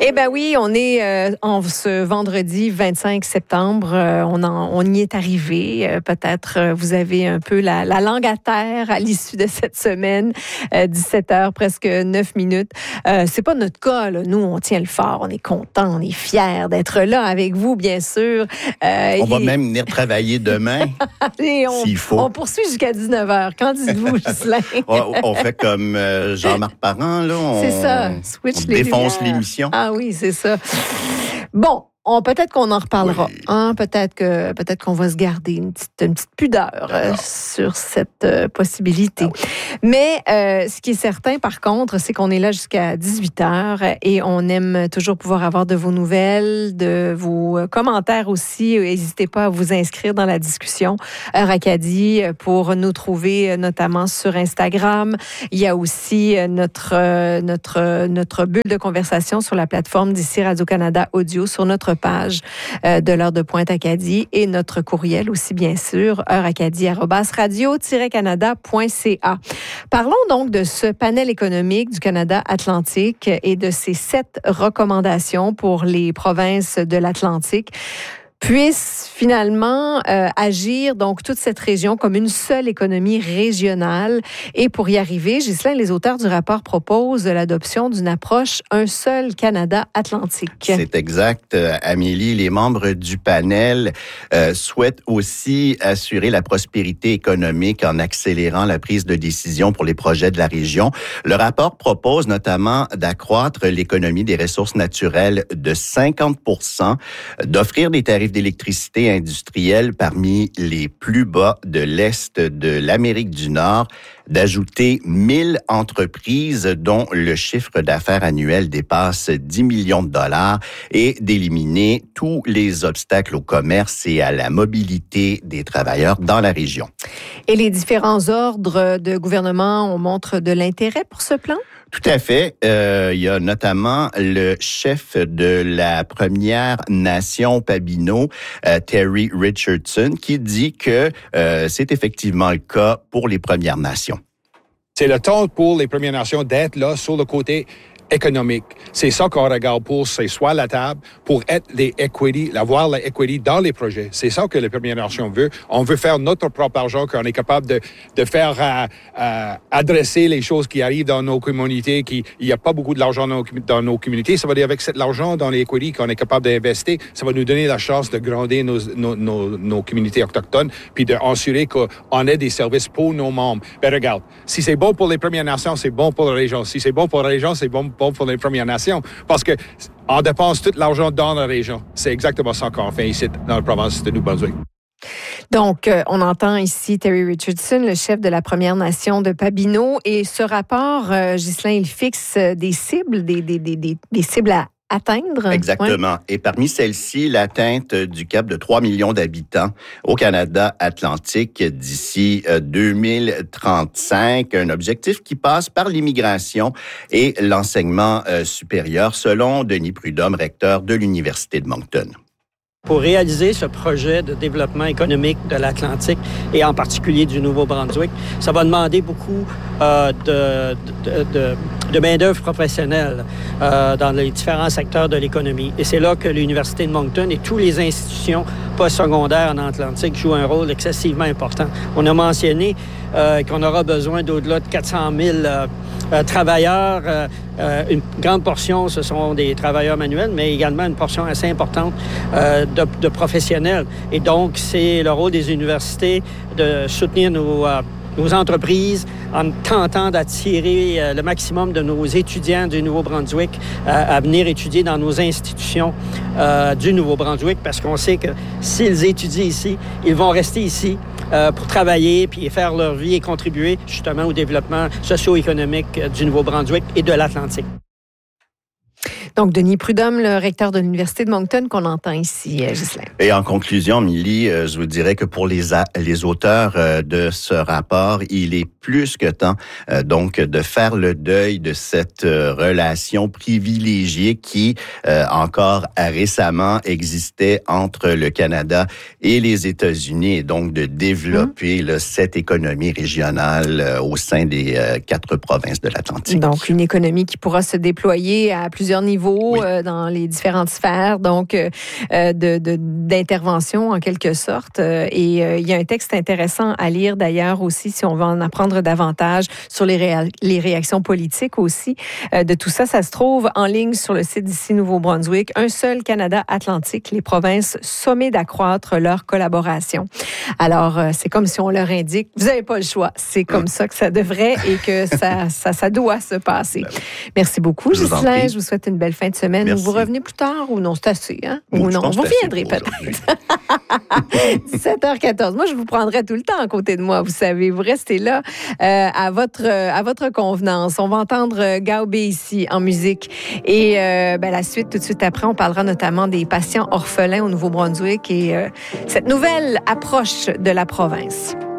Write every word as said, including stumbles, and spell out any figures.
Eh bien oui, on est euh, en ce vendredi vingt-cinq septembre. Euh, on, en, on y est arrivé. Euh, peut-être euh, vous avez un peu la, la langue à terre à l'issue de cette semaine. Euh, dix-sept heures, presque neuf minutes. Euh, c'est pas notre cas, là. Nous, on tient le fort. On est contents, on est fiers d'être là avec vous, bien sûr. Euh, on va et... même venir travailler demain, on, s'il faut. On poursuit jusqu'à dix-neuf heures. Qu'en dites-vous, Ghislain? on, on fait comme euh, Jean-Marc Parent, là. On, c'est ça. Switch on les défonce lumières. l'émission. Ah oui, c'est ça. Bon, on, peut-être qu'on en reparlera. Oui. Hein? Peut-être, que, peut-être qu'on va se garder une petite, une petite pudeur euh, sur cette euh, possibilité. Ah oui. Mais euh, ce qui est certain, par contre, c'est qu'on est là jusqu'à dix-huit heures et on aime toujours pouvoir avoir de vos nouvelles, de vos commentaires aussi. N'hésitez pas à vous inscrire dans la discussion Heure Acadie pour nous trouver notamment sur Instagram. Il y a aussi notre, notre, notre bulle de conversation sur la plateforme d'ici Radio-Canada Audio sur notre page euh, de l'heure de pointe Acadie et notre courriel aussi, bien sûr, heure-acadie arobase radio tiret canada point c a. Parlons donc de ce panel économique du Canada Atlantique et de ses sept recommandations pour les provinces de l'Atlantique puisse finalement euh, agir, donc, toute cette région comme une seule économie régionale. Et pour y arriver, Ghislain, les auteurs du rapport proposent l'adoption d'une approche un seul Canada Atlantique. C'est exact, Amélie. Les membres du panel euh, souhaitent aussi assurer la prospérité économique en accélérant la prise de décision pour les projets de la région. Le rapport propose notamment d'accroître l'économie des ressources naturelles de cinquante pour cent, d'offrir des tarifs d'électricité industrielle parmi les plus bas de l'Est de l'Amérique du Nord, d'ajouter mille entreprises dont le chiffre d'affaires annuel dépasse dix millions de dollars et d'éliminer tous les obstacles au commerce et à la mobilité des travailleurs dans la région. Et les différents ordres de gouvernement, on montre de l'intérêt pour ce plan? Tout à fait. Euh, il y a notamment le chef de la Première Nation Pabineau, euh, Terry Richardson, qui dit que euh, c'est effectivement le cas pour les Premières Nations. C'est le temps pour les Premières Nations d'être là sur le côté économique. C'est ça qu'on regarde pour s'asseoir à la table, pour être les equity, avoir la equity dans les projets. C'est ça que les Premières Nations veulent. On veut faire notre propre argent, qu'on est capable de, de faire euh, euh, adresser les choses qui arrivent dans nos communautés, qui il n'y a pas beaucoup de l'argent dans nos, dans nos communautés. Ça veut dire avec cet argent dans les equity qu'on est capable d'investir, ça va nous donner la chance de grandir nos, nos, nos, nos communautés autochtones, puis d'assurer qu'on ait des services pour nos membres. Ben regarde, si c'est bon pour les Premières Nations, c'est bon pour la région. Si c'est bon pour la région, c'est bon bon pour les Premières Nations, parce qu'on dépense tout l'argent dans la région. C'est exactement ça qu'on fait ici, dans la province de Nouveau-Brunswick. Donc, euh, on entend ici Terry Richardson, le chef de la Première Nation de Pabineau, et ce rapport, euh, Ghislain, il fixe des cibles, des, des, des, des, des cibles à atteindre. Exactement. Ouais. Et parmi celles-ci, l'atteinte du cap de trois millions d'habitants au Canada Atlantique d'ici deux mille trente-cinq, un objectif qui passe par l'immigration et l'enseignement euh, supérieur, selon Denis Prudhomme, recteur de l'Université de Moncton. Pour réaliser ce projet de développement économique de l'Atlantique et en particulier du Nouveau-Brunswick, ça va demander beaucoup euh, de, de, de, de main-d'œuvre professionnelle euh, dans les différents secteurs de l'économie. Et c'est là que l'Université de Moncton et toutes les institutions postsecondaires en Atlantique jouent un rôle excessivement important. On a mentionné euh, qu'on aura besoin d'au-delà de quatre cent mille euh, euh, travailleurs. Euh, euh, une grande portion, ce sont des travailleurs manuels, mais également une portion assez importante euh, de, de professionnels. Et donc, c'est le rôle des universités de soutenir nos, euh, nos entreprises en tentant d'attirer euh, le maximum de nos étudiants du Nouveau-Brunswick euh, à venir étudier dans nos institutions euh, du Nouveau-Brunswick, parce qu'on sait que s'ils étudient ici, ils vont rester ici euh, pour travailler puis faire leur vie et contribuer justement au développement socio-économique du Nouveau-Brunswick et de l'Atlantique. Donc, Denis Prudhomme, le recteur de l'Université de Moncton, qu'on entend ici, Ghislain. Et en conclusion, Milly, je vous dirais que pour les, a- les auteurs de ce rapport, il est plus que temps donc de faire le deuil de cette relation privilégiée qui, encore récemment, existait entre le Canada et les États-Unis, et donc de développer mmh. là, cette économie régionale au sein des quatre provinces de l'Atlantique. Donc, une économie qui pourra se déployer à plusieurs niveaux niveaux, oui. euh, dans les différentes sphères, donc euh, de, de, d'intervention en quelque sorte. Euh, et euh, il y a un texte intéressant à lire d'ailleurs aussi, si on veut en apprendre davantage sur les, réa- les réactions politiques aussi. Euh, de tout ça, ça se trouve en ligne sur le site d'ici Nouveau-Brunswick. Un seul Canada atlantique, les provinces sommées d'accroître leur collaboration. Alors, euh, c'est comme si on leur indique, vous n'avez pas le choix. C'est comme ça que ça devrait et que ça, ça, ça doit se passer. Merci beaucoup, Ghislain. Je vous souhaite une belle fin de semaine. Merci. Vous revenez plus tard ou non? C'est assez, hein? Bon, ou non? Vous reviendrez peut-être. dix-sept heures quatorze. Moi, je vous prendrai tout le temps à côté de moi, vous savez. Vous restez là euh, à, votre, à votre convenance. On va entendre euh, Gaobé ici en musique. Et euh, ben, la suite, tout de suite après, on parlera notamment des patients orphelins au Nouveau-Brunswick et euh, cette nouvelle approche de la province.